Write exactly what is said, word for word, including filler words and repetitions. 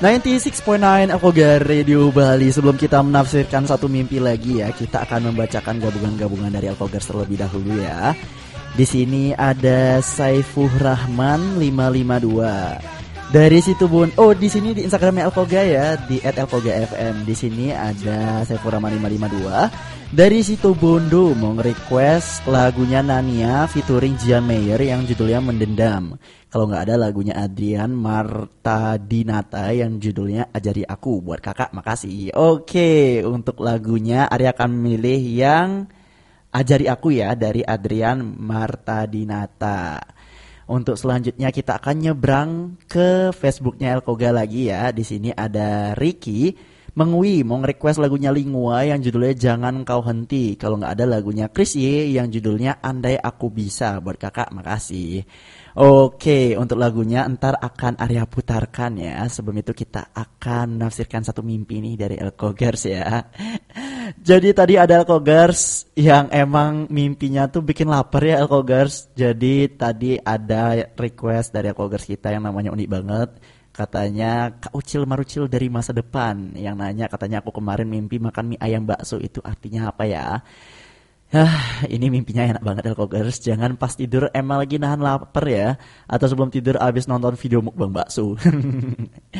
sembilan puluh enam koma sembilan Alkogar Radio Bali. Sebelum kita menafsirkan satu mimpi lagi ya, kita akan membacakan gabungan-gabungan dari Alkogar terlebih dahulu ya. Di sini ada Saiful Rahman lima lima dua. Dari situ bun. Oh, di sini di Instagramnya Alkoga ya, di et alkoga f m. Di sini ada Saiful Rahman lima lima dua. Dari situ Bondo mau nge-request lagunya Nania featuring Jian Meyer yang judulnya Mendendam. Kalau nggak ada lagunya Adrian Marta Dinata yang judulnya Ajari Aku. Buat kakak makasih. Oke, untuk lagunya Arya akan memilih yang Ajari Aku ya dari Adrian Marta Dinata. Untuk selanjutnya kita akan nyebrang ke Facebooknya Elkoga lagi ya. Di sini ada Ricky Mengwi mau nge-request lagunya Lingua yang judulnya Jangan Kau Henti. Kalau nggak ada lagunya Chris Ye yang judulnya Andai Aku Bisa. Buat kakak makasih. Oke, untuk lagunya ntar akan Arya putarkan ya. Sebelum itu kita akan menafsirkan satu mimpi nih dari Elkogers ya. Jadi tadi ada Elkogers yang emang mimpinya tuh bikin lapar ya Elkogers. Jadi tadi ada request dari Elkogers kita yang namanya unik banget. Katanya Kak Ucil Marucil dari masa depan yang nanya, katanya aku kemarin mimpi makan mie ayam bakso, itu artinya apa ya? Hah, ini mimpinya enak banget Elkogers. Jangan pas tidur emang lagi nahan lapar ya, atau sebelum tidur abis nonton video mukbang bakso.